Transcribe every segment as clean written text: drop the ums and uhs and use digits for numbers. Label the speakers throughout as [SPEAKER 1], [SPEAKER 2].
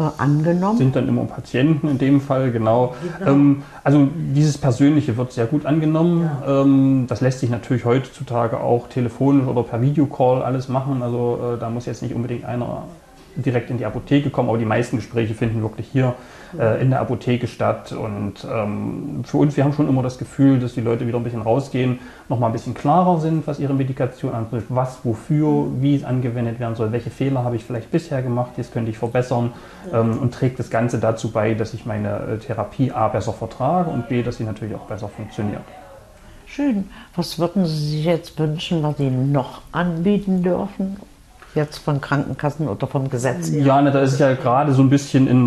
[SPEAKER 1] angenommen?
[SPEAKER 2] Sind dann immer Patienten in dem Fall, genau. Also dieses Persönliche wird sehr gut angenommen. Ja. Das lässt sich natürlich heutzutage auch telefonisch oder per Videocall alles machen. Also da muss jetzt nicht unbedingt einer direkt in die Apotheke kommen, aber die meisten Gespräche finden wirklich hier in der Apotheke statt. Und für uns, wir haben schon immer das Gefühl, dass die Leute wieder ein bisschen rausgehen, nochmal ein bisschen klarer sind, was ihre Medikation anbetrifft, was, wofür, wie es angewendet werden soll, welche Fehler habe ich vielleicht bisher gemacht, das könnte ich verbessern und trägt das Ganze dazu bei, dass ich meine Therapie A besser vertrage und B, dass sie natürlich auch besser funktioniert.
[SPEAKER 1] Schön. Was würden Sie sich jetzt wünschen, was Sie noch anbieten dürfen? Jetzt von Krankenkassen oder vom Gesetz her?
[SPEAKER 2] Ja, da ist es ja gerade so ein bisschen in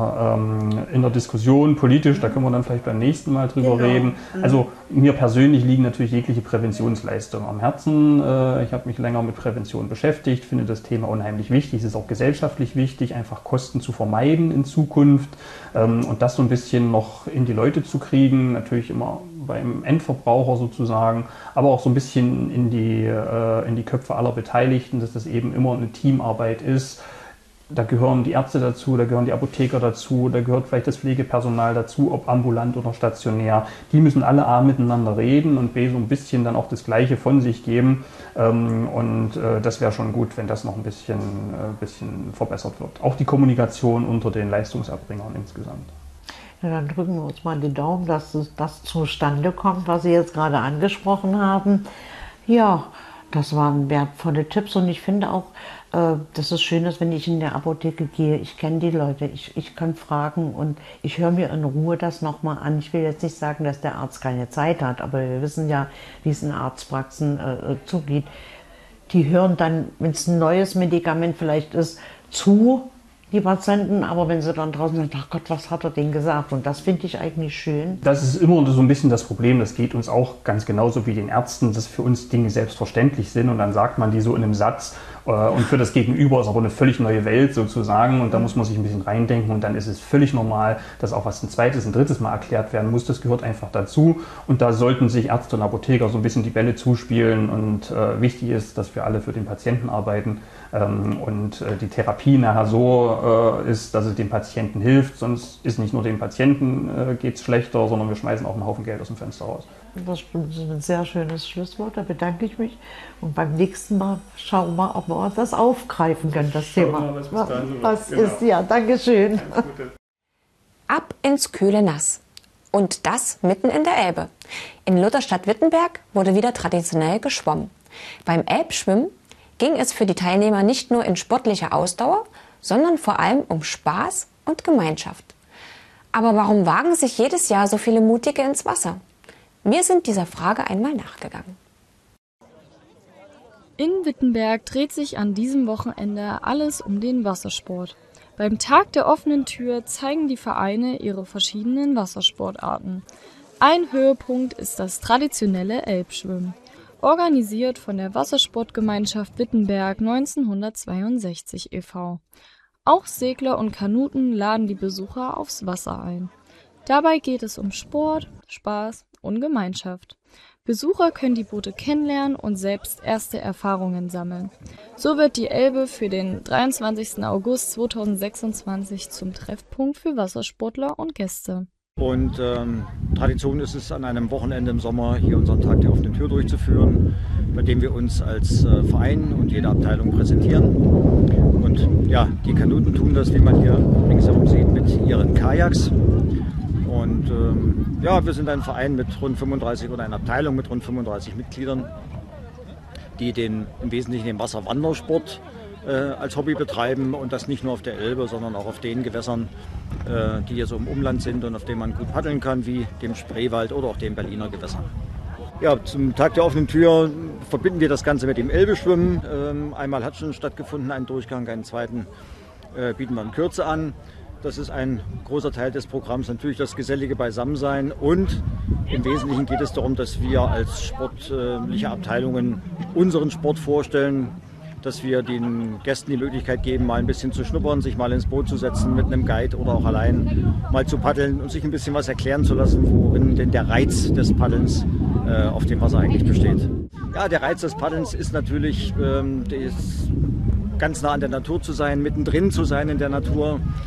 [SPEAKER 2] der Diskussion politisch, da können wir dann vielleicht beim nächsten Mal drüber reden. Also mir persönlich liegen natürlich jegliche Präventionsleistungen am Herzen. Ich habe mich länger mit Prävention beschäftigt, finde das Thema unheimlich wichtig. Es ist auch gesellschaftlich wichtig, einfach Kosten zu vermeiden in Zukunft und das so ein bisschen noch in die Leute zu kriegen, natürlich immer beim Endverbraucher sozusagen, aber auch so ein bisschen in die Köpfe aller Beteiligten, dass das eben immer eine Teamarbeit ist. Da gehören die Ärzte dazu, da gehören die Apotheker dazu, da gehört vielleicht das Pflegepersonal dazu, ob ambulant oder stationär. Die müssen alle A miteinander reden und B so ein bisschen dann auch das Gleiche von sich geben. Und das wäre schon gut, wenn das noch ein bisschen verbessert wird. Auch die Kommunikation unter den Leistungserbringern insgesamt.
[SPEAKER 1] Ja, dann drücken wir uns mal die Daumen, dass das zustande kommt, was Sie jetzt gerade angesprochen haben. Ja, das waren wertvolle Tipps und ich finde auch, dass es schön ist, wenn ich in der Apotheke gehe. Ich kenne die Leute, ich kann fragen und ich höre mir in Ruhe das nochmal an. Ich will jetzt nicht sagen, dass der Arzt keine Zeit hat, aber wir wissen ja, wie es in Arztpraxen zugeht. Die hören dann, wenn es ein neues Medikament vielleicht ist, zu, die Patienten, aber wenn sie dann draußen sind, ach Gott, was hat er denn gesagt? Und das finde ich eigentlich schön.
[SPEAKER 2] Das ist immer so ein bisschen das Problem, das geht uns auch ganz genauso wie den Ärzten, dass für uns Dinge selbstverständlich sind und dann sagt man die so in einem Satz und für das Gegenüber ist aber eine völlig neue Welt sozusagen und da muss man sich ein bisschen reindenken und dann ist es völlig normal, dass auch was ein zweites, ein drittes Mal erklärt werden muss, das gehört einfach dazu und da sollten sich Ärzte und Apotheker so ein bisschen die Bälle zuspielen und wichtig ist, dass wir alle für den Patienten arbeiten und die Therapie nachher so ist, dass es dem Patienten hilft, sonst ist nicht nur dem Patienten geht's schlechter, sondern wir schmeißen auch einen Haufen Geld aus dem Fenster raus.
[SPEAKER 1] Das ist ein sehr schönes Schlusswort, da bedanke ich mich. Und beim nächsten Mal schauen wir, ob wir das aufgreifen können, das Thema. Was ist, ja, danke schön.
[SPEAKER 3] Ab ins kühle Nass. Und das mitten in der Elbe. In Lutherstadt-Wittenberg wurde wieder traditionell geschwommen. Beim Elbschwimmen ging es für die Teilnehmer nicht nur in sportliche Ausdauer, sondern vor allem um Spaß und Gemeinschaft. Aber warum wagen sich jedes Jahr so viele Mutige ins Wasser? Wir sind dieser Frage einmal nachgegangen.
[SPEAKER 4] In Wittenberg dreht sich an diesem Wochenende alles um den Wassersport. Beim Tag der offenen Tür zeigen die Vereine ihre verschiedenen Wassersportarten. Ein Höhepunkt ist das traditionelle Elbschwimmen, organisiert von der Wassersportgemeinschaft Wittenberg 1962 e.V. Auch Segler und Kanuten laden die Besucher aufs Wasser ein. Dabei geht es um Sport, Spaß und Gemeinschaft. Besucher können die Boote kennenlernen und selbst erste Erfahrungen sammeln. So wird die Elbe für den 23. August 2026 zum Treffpunkt für Wassersportler und Gäste.
[SPEAKER 5] Und Tradition ist es, an einem Wochenende im Sommer hier unseren Tag der offenen Tür durchzuführen, bei dem wir uns als Verein und jede Abteilung präsentieren. Und ja, die Kanuten tun das, wie man hier ringsherum sieht, mit ihren Kajaks. Und ja, wir sind ein Verein mit rund 35 oder eine Abteilung mit rund 35 Mitgliedern, die im Wesentlichen den Wasserwandersport als Hobby betreiben und das nicht nur auf der Elbe, sondern auch auf den Gewässern, die hier so im Umland sind und auf denen man gut paddeln kann, wie dem Spreewald oder auch den Berliner Gewässern. Ja, zum Tag der offenen Tür verbinden wir das Ganze mit dem Elbeschwimmen. Einmal hat schon stattgefunden ein Durchgang, einen zweiten bieten wir in Kürze an. Das ist ein großer Teil des Programms, natürlich das gesellige Beisammensein und im Wesentlichen geht es darum, dass wir als sportliche Abteilungen unseren Sport vorstellen, dass wir den Gästen die Möglichkeit geben, mal ein bisschen zu schnuppern, sich mal ins Boot zu setzen mit einem Guide oder auch allein mal zu paddeln und sich ein bisschen was erklären zu lassen, worin denn der Reiz des Paddelns auf dem Wasser eigentlich besteht. Ja, der Reiz des Paddelns ist natürlich, ganz nah an der Natur zu sein, mittendrin zu sein in der Natur.